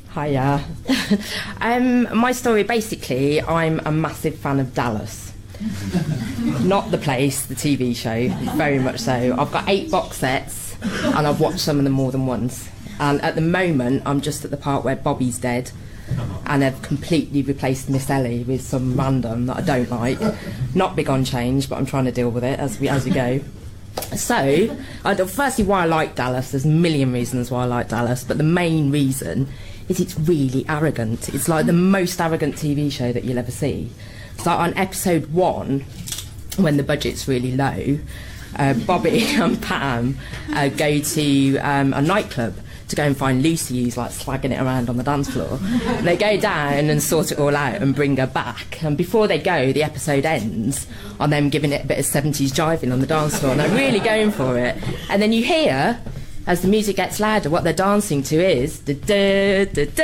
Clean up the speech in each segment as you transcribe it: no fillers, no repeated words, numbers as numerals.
Hiya. My story, basically, I'm a massive fan of Dallas. Not the place, the TV show, very much so. I've got 8 box sets and I've watched some of them more than once. And at the moment, I'm just at the part where Bobby's dead and they've completely replaced Miss Ellie with some random that I don't like. Not big on change, but I'm trying to deal with it as we go. So, firstly, why I like Dallas, there's a million reasons why I like Dallas, but the main reason is it's really arrogant. It's like the most arrogant TV show that you'll ever see. It's like on episode 1, when the budget's really low, Bobby and Pam go to a nightclub to go and find Lucy, who's like slagging it around on the dance floor. They go down and sort it all out and bring her back. And before they go, the episode ends on them giving it a bit of 70s jiving on the dance floor, and they're really going for it. And then you hear, as the music gets louder, what they're dancing to is they're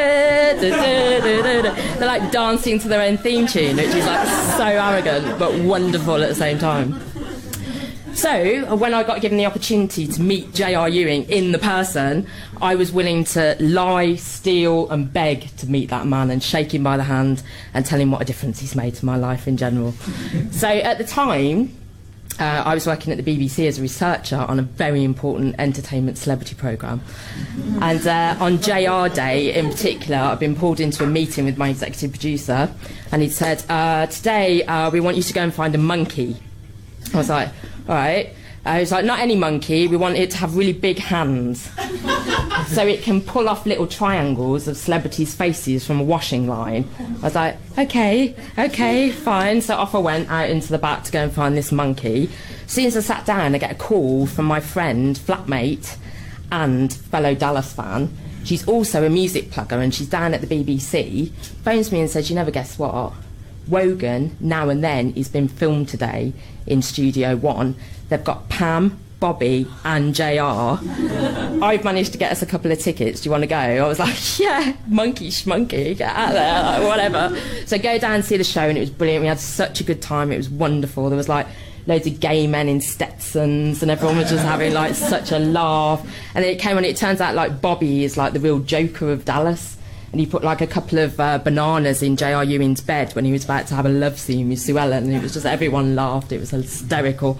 like dancing to their own theme tune, which is like so arrogant but wonderful at the same time. So, when I got given the opportunity to meet J.R. Ewing in the person, I was willing to lie, steal and beg to meet that man and shake him by the hand and tell him what a difference he's made to my life in general. So, at the time, I was working at the BBC as a researcher on a very important entertainment celebrity programme. And on JR Day in particular, I've been pulled into a meeting with my executive producer, and he said, today we want you to go and find a monkey. I was like, all right. He was like, not any monkey, we want it to have really big hands so it can pull off little triangles of celebrities' faces from a washing line. I was like, okay, fine. So off I went out into the back to go and find this monkey. As soon as I sat down, I get a call from my friend, flatmate and fellow Dallas fan. She's also a music plugger and she's down at the BBC, phones me and says, you never guess what? Wogan, Now and Then, is being filmed today in Studio One. They've got Pam, Bobby and JR. I've managed to get us a couple of tickets. Do you want to go? I was like, yeah, monkey schmonkey, get out there, like, whatever. So go down and see the show, and it was brilliant. We had such a good time. It was wonderful. There was like loads of gay men in Stetsons and everyone was just having like such a laugh. And then it came on, it turns out like Bobby is like the real Joker of Dallas. And he put like a couple of bananas in J.R. Ewing's bed when he was about to have a love scene with Sue Ellen, and it was just, everyone laughed, it was hysterical.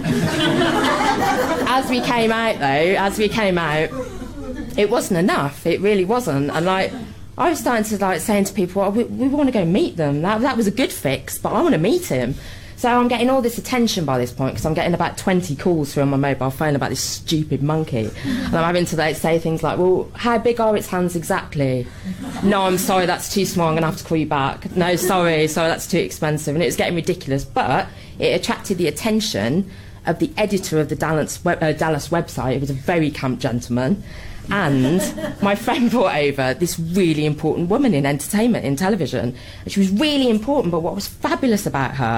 As we came out, it wasn't enough, it really wasn't. And like, I was starting to like saying to people, well, we want to go meet them, that was a good fix, but I want to meet him. So I'm getting all this attention by this point because I'm getting about 20 calls through on my mobile phone about this stupid monkey. And I'm having to like, say things like, well, how big are its hands exactly? No, I'm sorry, that's too small, I'm going to have to call you back. No, sorry, that's too expensive. And it was getting ridiculous, but it attracted the attention of the editor of the Dallas website. It was a very camp gentleman. And my friend brought over this really important woman in entertainment, in television. And she was really important, but what was fabulous about her